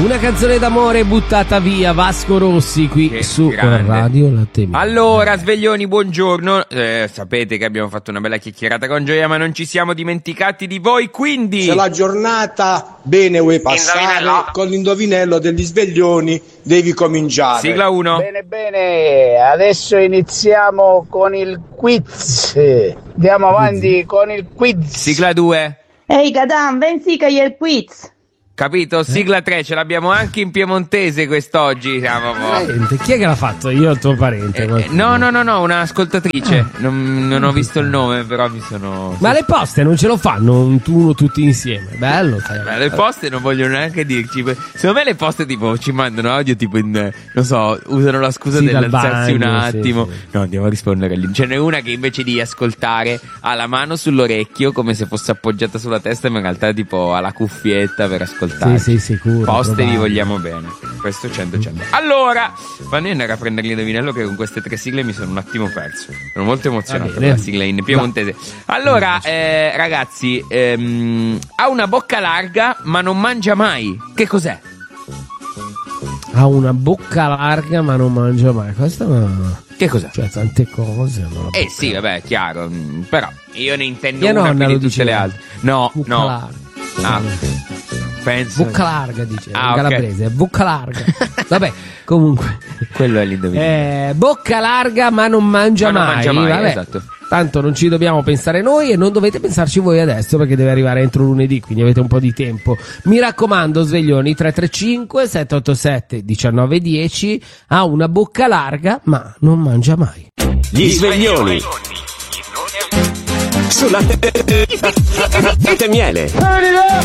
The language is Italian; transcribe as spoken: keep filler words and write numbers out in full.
Una canzone d'amore buttata via, Vasco Rossi qui che su grande. Radio Latte Mia. Allora, sveglioni, buongiorno. Eh, sapete che abbiamo fatto una bella chiacchierata con Gioia, ma non ci siamo dimenticati di voi, quindi Se la giornata bene vuoi passare, Indovinello. con l'indovinello degli sveglioni devi cominciare. sigla uno. Bene, bene, adesso iniziamo con il quiz. Andiamo avanti con il quiz. Sigla due. Ehi Gadan, vensi che è il quiz. Capito? Sigla tre, ce l'abbiamo anche in piemontese quest'oggi. Siamo Parente, chi è che l'ha fatto? Io o il tuo parente? Eh, qualcuno? no, no, no, no, un'ascoltatrice. Non, non ho visto il nome, però mi sono. Ma le poste non ce lo fanno un tuno tutti insieme. Bello, sai. Ma le poste non vogliono neanche dirci. Secondo me le poste tipo ci mandano audio tipo in, non so, usano la scusa Sì, dal dell'alzarsi un bagno, sì, attimo. sì. No, andiamo a rispondere lì. Ce n'è una che invece di ascoltare ha la mano sull'orecchio come se fosse appoggiata sulla testa, ma in realtà tipo ha la cuffietta per ascoltare. Sì, sì, sicuro. Poste vi probabile. vogliamo bene. Questo cento cento. Allora, fammi andare a prendere l'indovinello che con queste tre sigle mi sono un attimo perso. Sono molto emozionato Va per la bene. sigla in piemontese. Allora, eh, ragazzi, ehm, ha una bocca larga ma non mangia mai. Che cos'è? Ha una bocca larga ma non mangia mai. Questa è una... Che cos'è? Cioè, tante cose. hanno la Eh bocca sì, vabbè, è chiaro. mm, Però io ne intendo Mia una nonna più lo di tutte diceva. le altre. No, Bocca no. larga. Ah, penso. Bocca larga, dice. Ah, in ok. calabrese. Bocca larga. Vabbè, comunque. Quello è l'indovinello. Eh, bocca larga ma non mangia Ma non mai. mangia mai, Vabbè. esatto. Tanto non ci dobbiamo pensare noi e non dovete pensarci voi adesso perché deve arrivare entro lunedì, quindi avete un po' di tempo. Mi raccomando, sveglioni, tre tre cinque sette otto sette uno nove uno zero, ha una bocca larga ma non mangia mai. Gli sveglioni. Sulla Latte Miele.